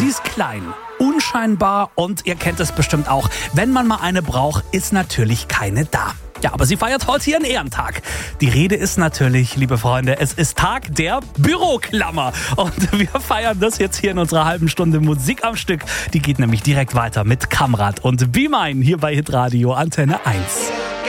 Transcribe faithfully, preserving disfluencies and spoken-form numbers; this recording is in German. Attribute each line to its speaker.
Speaker 1: ist klein, unscheinbar und ihr kennt es bestimmt auch. Wenn man mal eine braucht, ist natürlich keine da. Ja, aber sie feiert heute ihren Ehrentag. Die Rede ist natürlich, liebe Freunde, es ist Tag der Büroklammer. Und wir feiern das jetzt hier in unserer halben Stunde Musik am Stück. Die geht nämlich direkt weiter mit Kamrat und Be Mine hier bei Hitradio Antenne eins.